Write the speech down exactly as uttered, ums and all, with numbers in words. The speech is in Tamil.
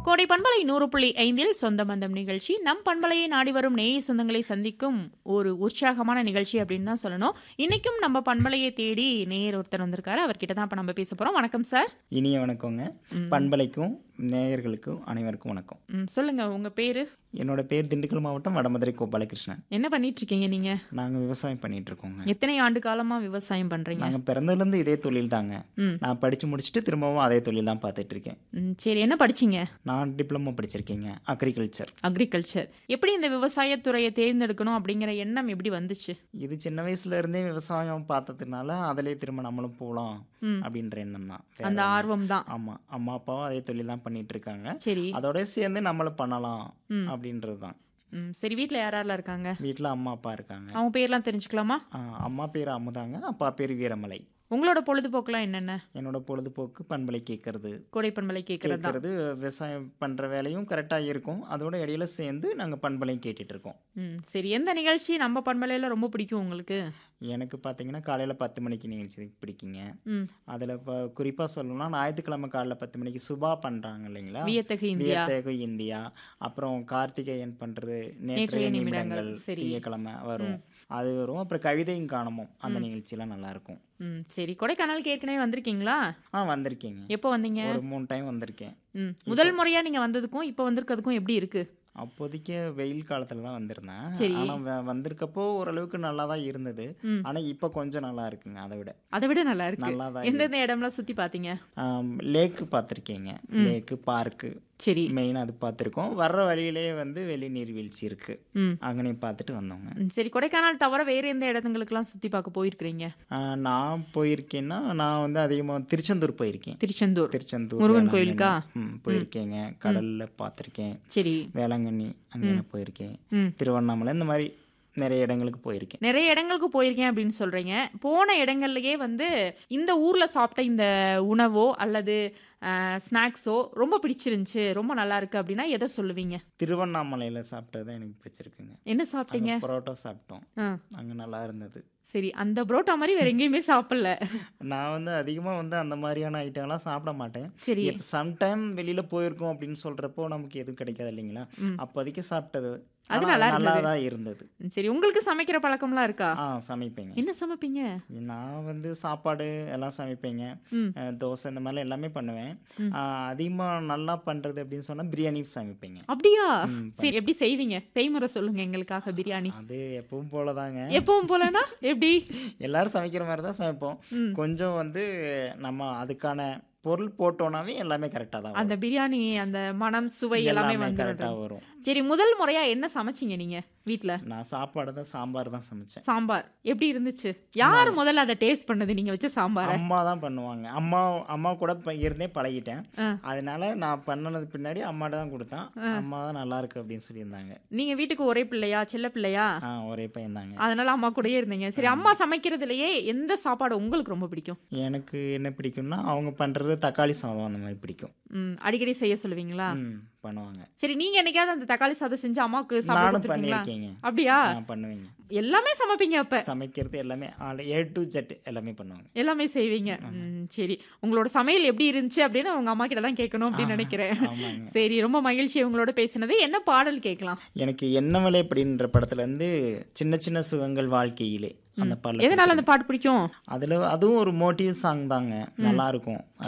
கோடை பண்பலை நூறு புள்ளி ஐந்தில் சொந்த பந்தம் நிகழ்ச்சி நம் பண்பலையை நாடி வரும் நேய சொந்தங்களை சந்திக்கும் ஒரு உற்சாகமான நிகழ்ச்சி அப்படின்னு தான் சொல்லணும். இன்னைக்கும் நம்ம பண்பலையை தேடி நேயர் ஒருத்தர் வந்திருக்காரு. அவர்கிட்ட தான் இப்போ நம்ம பேச போறோம். வணக்கம் சார். இனிய வணக்கங்க. பண்பலைக்கும் நேயர்களுக்கும் அனைவருக்கும் வணக்கம். ம், சொல்லுங்க உங்க பேரு? என்னோட பேர் திண்டுக்கல் மாவட்டம் வடமதுரை கோபாலகிருஷ்ணன். என்ன பண்ணிட்டு இருக்கீங்க நீங்க? நாங்கள் விவசாயம் பண்ணிட்டு இருக்கோங்க. எத்தனை ஆண்டு காலமா விவசாயம் பண்றீங்க? நாங்கள் பிறந்ததுலேருந்து இதே தொழில் தாங்க. ம். நான் படித்து முடிச்சுட்டு திரும்பவும் அதே தொழில் தான் பார்த்துட்டு இருக்கேன். ம், சரி, என்ன படிச்சீங்க? நான் டிப்ளமோ படிச்சிருக்கேங்க, அக்ரிகல்ச்சர். அக்ரிகல்ச்சர். எப்படி இந்த விவசாயத்துறையை தேர்ந்தெடுக்கணும் அப்படிங்கிற எண்ணம் எப்படி வந்துச்சு? இது சின்ன வயசுல இருந்தே விவசாயம் பார்த்ததுனால அதிலே திரும்ப நம்மளும் போகலாம் ம். அப்படின்ற எண்ணம் தான். அந்த ஆர்வம் தான். ஆமாம், அம்மா அப்பாவும் அதே தொழில் தான் பண்ணிட்டு இருக்காங்க. சரி. அதோட சேர்ந்து நம்மளும் பண்ணலாம் ம். அப்படின்றது தான். ம், சரி, வீட்டில் யாரெல்லாம் இருக்காங்க? வீட்டில் அம்மா அப்பா இருக்காங்க. அவங்க பேர்லாம் தெரிஞ்சுக்கலாமா? ஆ, அம்மா பேர் அமுதாங்க, அப்பா பேர் வீரமலை. உங்களோட பொழுதுபோக்குலாம் என்னென்ன? என்னோட பொழுதுபோக்கு பண்பலை கேட்கறது கோடை பண்பலை கேட்கறது தான். கேட்கறது விவசாயம் பண்ணுற வேலையும் கரெக்டாக இருக்கும். அதோட இடையில சேர்ந்து நாங்கள் பண்பலையும் கேட்டுட்டு இருக்கோம். ம், சரி, எந்த நிகழ்ச்சி நம்ம பண்பலையில் ரொம்ப பிடிக்கும் உங்களுக்கு? எனக்கு பார்த்தீங்கன்னா காலையில் பத்து மணிக்கு நிகழ்ச்சி பிடிக்குங்க. ம். அதில் இப்போ குறிப்பாக சொல்லணும்னா ஞாயிற்றுக்கிழமை காலைல பத்து மணிக்கு சுபா பண்ணுறாங்க இல்லைங்களா, வியத்தகு இந்தியா. வியத்தகு இந்தியா. அப்புறம் கார்த்திகேயன் பண்ணுறது நேற்றைய நேற்றைய நிமிடங்கள். நிமிடங்கள் சரி. திங்கக்கிழமை வரும். அது வரும். அப்புறம் கவிதையும் காணமும் அந்த நிகழ்ச்சியெல்லாம் நல்லாயிருக்கும். ம், சரி, கொடைக்கானலுக்கு ஏற்கனவே வந்திருக்கீங்களா? ஆ, வந்திருக்கேங்க. எப்போ வந்தீங்க? ஒரு மூணு டைம் வந்திருக்கேன். ம், முதல் முறையா நீங்க வந்ததுக்கும் இப்போ வந்திருக்கிறதுக்கும் எப்படி இருக்கு? அப்போதைக்கு வெயில் காலத்தில் தான் வந்திருந்தேன். சரி. ஆனால் வந்திருக்கப்போ ஓரளவுக்கு நல்லா தான் இருந்தது. ம். ஆனால் இப்போ கொஞ்சம் நல்லா இருக்குங்க. அதை விட அதை விட நல்லா இருக்கு. நல்லா தான். எந்தெந்த இடம்லாம் சுத்தி பாத்தீங்க? லேக்கு பார்த்துருக்கீங்க. லேக்கு பார்க்கு சரி. மெயின் அது பார்த்துருக்கோம். வர்ற வழியிலே வந்து வெளி நீர்வீழ்ச்சி இருக்கு, ம். அங்கனையும் பார்த்துட்டு வந்தோங்க. ம், சரி, கொடைக்கானல் தவிர வேற எந்த இடத்துங்களுக்கெல்லாம் சுத்தி பார்க்க போயிருக்கிறீங்க? ஆ, நான் போயிருக்கேன்னா நான் வந்து அதிகமாக திருச்செந்தூர் போயிருக்கேன். திருச்செந்தூர் திருச்செந்தூர் முருகன் வேளாங்கண்ணி. கோயிலுக்கா? ம், போயிருக்கேங்க. கடலில் பார்த்துருக்கேன். சரி. வேளாங்கண்ணி அங்கே போயிருக்கேன். ம். திருவண்ணாமலை இந்த மாதிரி நிறைய இடங்களுக்கு போயிருக்கேன். நிறைய இடங்களுக்கு போயிருக்கேன் அப்படின்னு சொல்றீங்க. போன இடங்கள்லயே வந்து இந்த ஊர்ல சாப்பிட்ட இந்த உணவோ அல்லது ஸ்நாக்ஸோ ரொம்ப பிடிச்சிருந்துச்சு, ரொம்ப நல்லா இருக்கு அப்படின்னா எதை சொல்லுவீங்க? திருவண்ணாமலையில் சாப்பிட்டது எனக்கு பிடிச்சிருக்குங்க. என்ன சாப்பிட்டீங்க? அங்க பரோட்டா சாப்பிட்டோம். ஆ, அங்கே நல்லா இருந்தது. சரி, அந்த புரோட்டா மாதிரி வேற எங்கேயுமே சாப்பிடல. நான் வந்து அதிகமாக வந்து அந்த மாதிரியான ஐட்டங்கள்லாம் சாப்பிட மாட்டேன். சரி. சம்டைம் வெளியில் போயிருக்கோம் அப்படின்னு சொல்கிறப்போ நமக்கு எதுவும் கிடைக்காது இல்லைங்களா, அப்போதைக்கு சாப்பிட்டது அது ஆனா நல்லா நல்லா இருந்தது. தான் இருந்தது. சரி, உங்களுக்கு சமைக்கிற பழக்கம்லாம் இருக்கா? ஆ, சமைப்பேங்க. என்ன சமைப்பீங்க? நான் வந்து சாப்பாடு எல்லாம் சமைப்பேங்க. ம். அஹ், தோசை இந்த மாதிரிலாம் எல்லாமே பண்ணுவேன். ம். அதிகமாக நல்லா பண்ணுறது அப்படின்னு சொன்னால் பிரியாணி சமைப்பேங்க. அப்படியா? ம், சரி, எப்படி செய்வீங்க? செய்முறை சொல்லுங்க எங்களுக்காக. பிரியாணி அது எப்பவும் போல தாங்க. எப்பவும் போலனா எப்படி? எல்லாரும் சமைக்கிற மாதிரி தான் சமைப்போம். ம். கொஞ்சம் வந்து நம்ம அதுக்கான பொருள் போட்டோம்னாவே எல்லாமே கரெக்டாக தான் அந்த வரும். பிரியாணி அந்த மனம் சுவை எல்லாமே எல்லாமே வந்து கரெக்டாக வரும். சரி, முதல் முறையா என்ன சமைச்சீங்க நீங்க வீட்ல? நான் சாப்பாடு தான் சாம்பார் தான் சமைச்சேன். சாம்பார் எப்படி இருந்துச்சு? யார் முதல்ல அதை டேஸ்ட் பண்ணது நீங்க வச்ச சாம்பார? அம்மா தான் பண்ணுவாங்க. அம்மா அம்மா கூட ப- இருந்தே பழகிட்டேன். ஆ. அதனால நான் பண்ணது பின்னாடி அம்மாட்ட தான் கொடுத்தேன். அம்மா தான் நல்லா இருக்கு அப்படின்னு சொல்லியிருந்தாங்க. நீங்க வீட்டுக்கு ஒரே பிள்ளையா, செல்ல பிள்ளையா? ஆ, ஒரே பையன் தாங்க. அதனால அம்மா கூடயே இருந்தீங்க. சரி, அம்மா சமைக்கிறதுலயே எந்த சாப்பாடு உங்களுக்கு ரொம்ப பிடிக்கும்? எனக்கு என்ன பிடிக்கும்னா அவங்க பண்ணுறது தக்காளி சாதம் அந்த மாதிரி பிடிக்கும். ம், அடிக்கடி செய்ய சொல்லுவீங்களா? ம், பண்ணுவாங்க. சரி, நீங்க என்னைக்காவது அந்த தக்காளி சாதம் செஞ்சு அம்மாவுக்கு சாப்பிட நானும் கொடுத்துருக்கீங்களா? பண்ணியிருக்கேங்க. அப்படியா? நான் பண்ணுவேங்க. எல்லாமே சமைப்பீங்க அப்ப? சமைக்கிறது எல்லாமே ஆல் ஏ டு ஜெட் எல்லாமே பண்ணுவாங்க. எல்லாமே செய்வீங்க. ம், சரி, உங்களோட சமையல் எப்படி இருந்துச்சு அப்படின்னு உங்க அம்மா கிட்ட தான் கேட்கணும் அப்படின்னு நினைக்கிறேன். ஆமாங்க. சரி, ரொம்ப மகிழ்ச்சி உங்களோட பேசினது. என்ன பாடல் கேட்கலாம்? எனக்கு என்ன விலை அப்படின்ற படத்துல இருந்து சின்ன சின்ன சுகங்கள் வாழ்க்கையிலே அந்த பாடல எதனால அந்த பாட்டு பிடிக்கும்? அதில் அதுவும் ஒரு மோட்டிவ் சாங் தாங்க, நல்லா இருக்கும்.